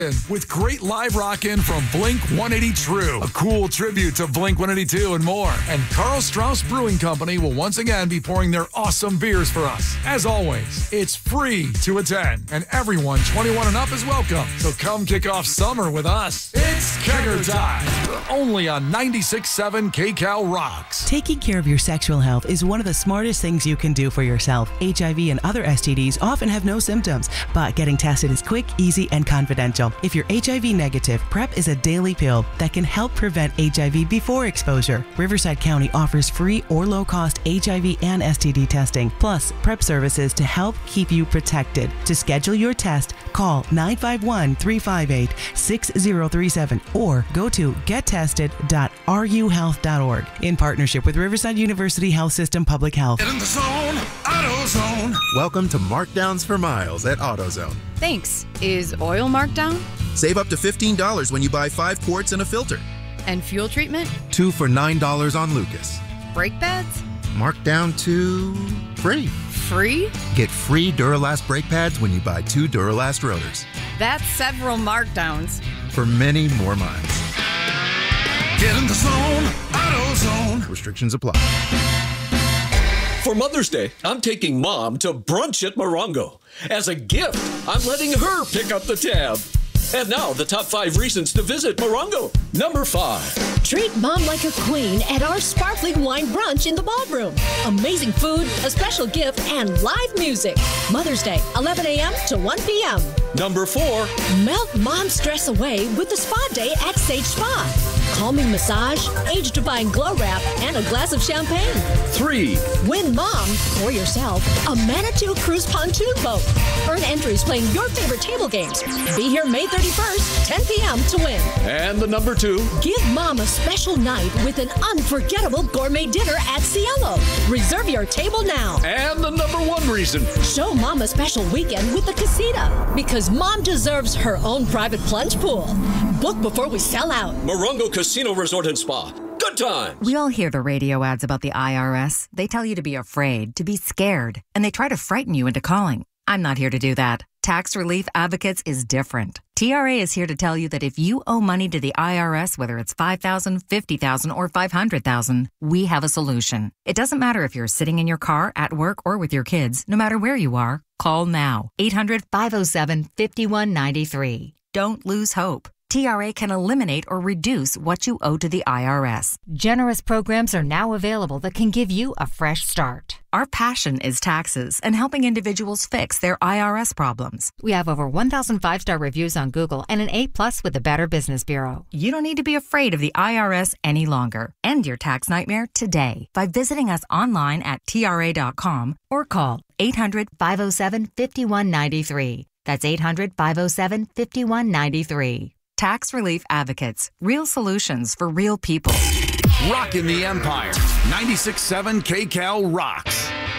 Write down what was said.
with great live rockin' from Blink-182 True, a cool tribute to Blink-182 and more. And Karl Strauss Brewing Company will once again be pouring their awesome beers for us. As always, it's free to attend, and everyone 21 and up is welcome. So come kick off summer with us. It's Kegger Time, only on 96.7 KCal Rocks. Taking care of your sexual health is one of the smartest things you can do for yourself. HIV and other STDs often have no symptoms, but getting tested is quick, easy, and confidential. If you're HIV negative, PrEP is a daily pill that can help prevent HIV before exposure. Riverside County offers free or low-cost HIV and STD testing, plus PrEP services to help keep you protected. To schedule your test, call 951-358-6037 or go to gettested.ruhealth.org in partnership with Riverside University Health System Public Health. Get in the zone, AutoZone. Welcome to Markdowns for Miles at AutoZone. Thanks. Is oil marked down? Save up to $15 when you buy 5 quarts and a filter. And fuel treatment? 2 for $9 on Lucas. Brake pads? Marked down to free. Free? Get free Duralast brake pads when you buy 2 Duralast rotors. That's several markdowns. For many more miles. Get in the zone, AutoZone. Restrictions apply. For Mother's Day, I'm taking Mom to brunch at Morongo. As a gift, I'm letting her pick up the tab. And now, the top 5 reasons to visit Morongo. Number 5. Treat Mom like a queen at our sparkling wine brunch in the ballroom. Amazing food, a special gift, and live music. Mother's Day, 11 a.m. to 1 p.m. Number 4. Melt Mom's stress away with the spa day at Sage Spa. Calming massage, age-defying glow wrap, and a glass of champagne. 3. Win Mom, or yourself, a Manitou Cruise pontoon boat. Earn entries playing your favorite table games. Be here May 31st, 10 p.m. to win. And the number 2. Give Mom a special night with an unforgettable gourmet dinner at Cielo. Reserve your table now. And the number 1 reason. Show Mom a special weekend with the Casita, because Mom deserves her own private plunge pool. Book before we sell out. Morongo Casino Resort and Spa. Good times. We all hear the radio ads about the IRS. They tell you to be afraid, to be scared, and they try to frighten you into calling. I'm not here to do that. Tax Relief Advocates is different. TRA is here to tell you that if you owe money to the IRS, whether it's $5,000, $50,000, or $500,000, we have a solution. It doesn't matter if you're sitting in your car, at work, or with your kids. No matter where you are, call now. 800-507-5193. Don't lose hope. TRA can eliminate or reduce what you owe to the IRS. Generous programs are now available that can give you a fresh start. Our passion is taxes and helping individuals fix their IRS problems. We have over 1,000 5-star reviews on Google and an A+ with the Better Business Bureau. You don't need to be afraid of the IRS any longer. End your tax nightmare today by visiting us online at TRA.com or call 800-507-5193. That's 800-507-5193. Tax Relief Advocates. Real solutions for real people. Rockin' the Empire. 96.7 KCal Rocks.